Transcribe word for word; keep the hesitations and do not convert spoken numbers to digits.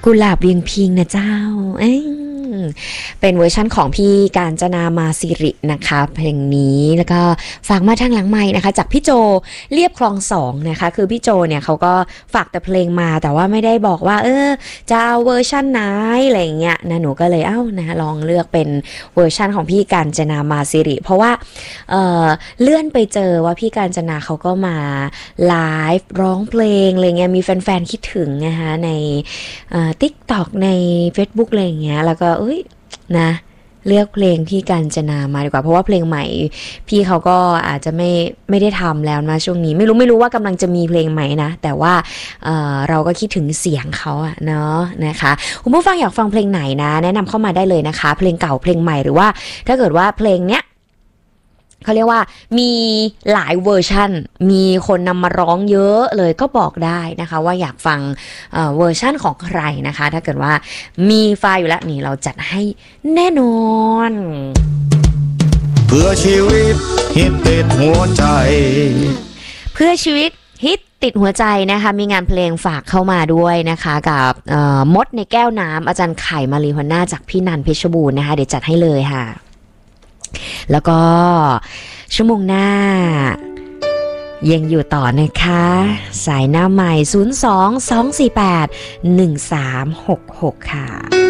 กุหลาบเวียงพิงนะเจ้าเอ้ยเป็นเวอร์ชั่นของพี่กาญจนามาสิรินะคะเพลงนี้แล้วก็ฝากมาทางหลังไมค์นะคะจากพี่โจเรียบคลองสองนะคะคือพี่โจเนี่ยเขาก็ฝากแต่เพลงมาแต่ว่าไม่ได้บอกว่าเออจะเอาเวอร์ชั่นไหนอะไรเงี้ยนะหนูก็เลยเอ้านะลองเลือกเป็นเวอร์ชั่นของพี่กาญจนามาสิริเพราะว่าเออเลื่อนไปเจอว่าพี่กาญจนาเขาก็มาไลฟ์ร้องเพลงอะไรเงี้ยมีแฟนๆคิดถึงนะคะในเอ่อ TikTok ใน Facebook อะไรเงี้ยแล้วก็เอ้ยนะเลือกเพลงพี่กาญจนามาดีกว่าเพราะว่าเพลงใหม่พี่เขาก็อาจจะไม่ไม่ได้ทำแล้วนะช่วงนี้ไม่รู้ไม่รู้ว่ากำลังจะมีเพลงใหม่นะแต่ว่า เอ่อ เราก็คิดถึงเสียงเขาอะเนาะนะคะคุณผู้ฟังอยากฟังเพลงไหนนะแนะนำเข้ามาได้เลยนะคะเพลงเก่าเพลงใหม่หรือว่าถ้าเกิดว่าเพลงเนี้ยเขาเรียกว่ามีหลายเวอร์ชันมีคนนำมาร้องเยอะเลยก็บอกได้นะคะว่าอยากฟัง เอ่อ เวอร์ชันของใครนะคะถ้าเกิดว่ามีไฟล์อยู่แล้วนี่เราจัดให้แน่นอนเพื่อชีวิตฮิตติดหัวใจเพื่อชีวิตฮิตติดหัวใจนะคะมีงานเพลงฝากเข้ามาด้วยนะคะกับมดในแก้วน้ำอาจารย์ไข่มารีหัวหน้าจากพี่นันเพชรบูรณ์นะคะเดี๋ยวจัดให้เลยค่ะแล้วก็ชั่วโมงหน้ายังอยู่ต่อนะคะสายหน้าใหม่ศูนย์ สอง สอง สี่ แปด หนึ่ง สาม หก หกค่ะ